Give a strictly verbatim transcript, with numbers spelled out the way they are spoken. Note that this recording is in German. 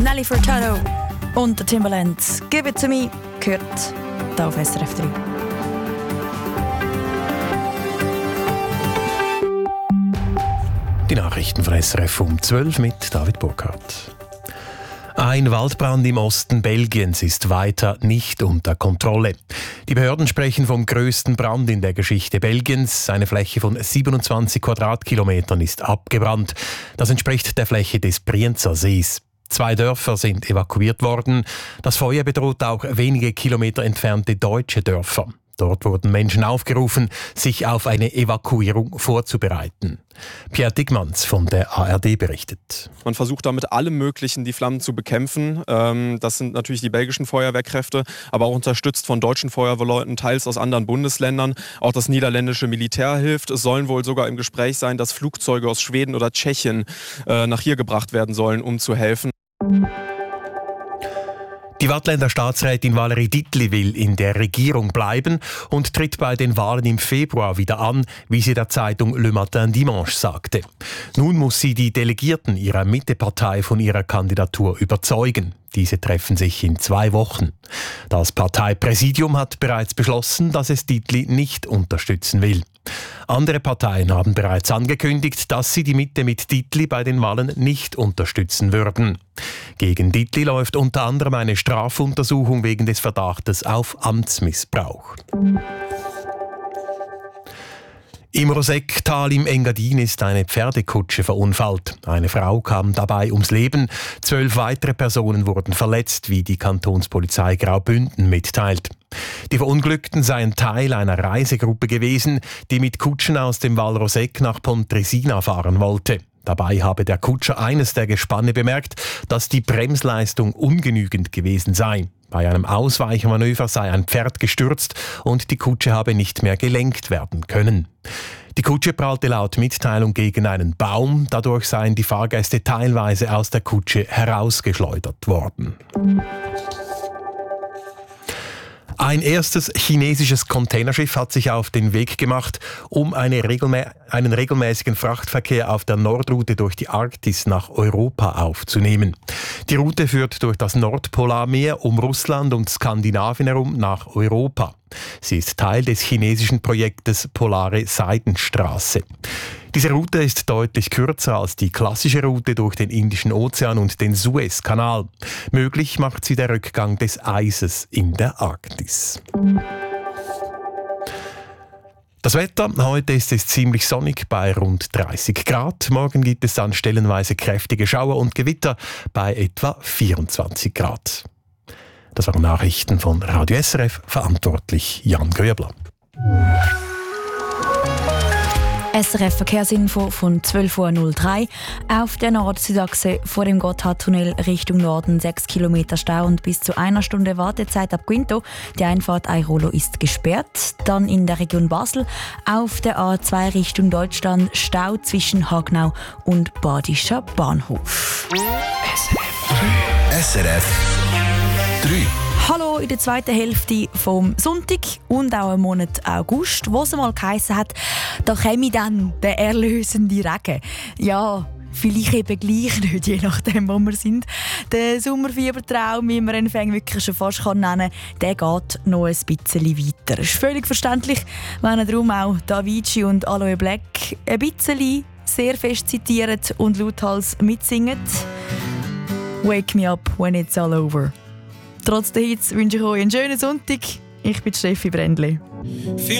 Nelly Furtado und der Timbaland. Give it to me, gehört hier auf S R F drei. Die Nachrichten von S R F um zwölf mit David Burkhardt. Ein Waldbrand im Osten Belgiens ist weiter nicht unter Kontrolle. Die Behörden sprechen vom grössten Brand in der Geschichte Belgiens. Eine Fläche von siebenundzwanzig Quadratkilometern ist abgebrannt. Das entspricht der Fläche des Brienzer Sees. Zwei Dörfer sind evakuiert worden. Das Feuer bedroht auch wenige Kilometer entfernte deutsche Dörfer. Dort wurden Menschen aufgerufen, sich auf eine Evakuierung vorzubereiten. Pierre Dickmanns von der A R D berichtet. Man versucht damit alle möglichen, die Flammen zu bekämpfen. Das sind natürlich die belgischen Feuerwehrkräfte, aber auch unterstützt von deutschen Feuerwehrleuten, teils aus anderen Bundesländern. Auch das niederländische Militär hilft. Es sollen wohl sogar im Gespräch sein, dass Flugzeuge aus Schweden oder Tschechien nach hier gebracht werden sollen, um zu helfen. Die Waadtländer Staatsrätin Valérie Dietli will in der Regierung bleiben und tritt bei den Wahlen im Februar wieder an, wie sie der Zeitung Le Matin Dimanche sagte. Nun muss sie die Delegierten ihrer Mittepartei von ihrer Kandidatur überzeugen. Diese treffen sich in zwei Wochen. Das Parteipräsidium hat bereits beschlossen, dass es Dietli nicht unterstützen will. Andere Parteien haben bereits angekündigt, dass sie die Mitte mit Dietli bei den Wahlen nicht unterstützen würden. Gegen Dietli läuft unter anderem eine Strafuntersuchung wegen des Verdachtes auf Amtsmissbrauch. Im Rosecktal im Engadin ist eine Pferdekutsche verunfallt. Eine Frau kam dabei ums Leben. Zwölf weitere Personen wurden verletzt, wie die Kantonspolizei Graubünden mitteilt. Die Verunglückten seien Teil einer Reisegruppe gewesen, die mit Kutschen aus dem Val Roseg nach Pontresina fahren wollte. Dabei habe der Kutscher eines der Gespanne bemerkt, dass die Bremsleistung ungenügend gewesen sei. Bei einem Ausweichmanöver sei ein Pferd gestürzt und die Kutsche habe nicht mehr gelenkt werden können. Die Kutsche prallte laut Mitteilung gegen einen Baum. Dadurch seien die Fahrgäste teilweise aus der Kutsche herausgeschleudert worden. Ein erstes chinesisches Containerschiff hat sich auf den Weg gemacht, um eine regelmä- einen regelmäßigen Frachtverkehr auf der Nordroute durch die Arktis nach Europa aufzunehmen. Die Route führt durch das Nordpolarmeer um Russland und Skandinavien herum nach Europa. Sie ist Teil des chinesischen Projektes Polare Seidenstraße. Diese Route ist deutlich kürzer als die klassische Route durch den Indischen Ozean und den Suezkanal. Möglich macht sie der Rückgang des Eises in der Arktis. Das Wetter, heute ist es ziemlich sonnig bei rund dreißig Grad. Morgen gibt es dann stellenweise kräftige Schauer und Gewitter bei etwa vierundzwanzig Grad. Das waren Nachrichten von Radio S R F, verantwortlich Jan Göbler. S R F Verkehrsinfo von zwölf Uhr null drei. Auf der Nord-Südachse vor dem Gotthardtunnel Richtung Norden sechs Kilometer Stau und bis zu einer Stunde Wartezeit ab Quinto. Die Einfahrt Airolo ist gesperrt. Dann in der Region Basel auf der A zwei Richtung Deutschland Stau zwischen Hagnau und Badischer Bahnhof. S R F drei. Hallo in der zweiten Hälfte vom Sonntag und auch im Monat August, wo es mal geheissen hat, da käme dann der erlösende Regen. Ja, vielleicht eben gleich nicht, je nachdem, wo wir sind. Der Sommerfiebertraum, wie man ihn wirklich schon fast nennen kann, der geht noch ein bisschen weiter. Es ist völlig verständlich, wenn darum auch Davichi und Aloe Black ein bisschen sehr fest zitieren und lauthals mitsingen. Wake me up when it's all over. Trotz der Hitze wünsche ich euch einen schönen Sonntag. Ich bin Steffi Brändli.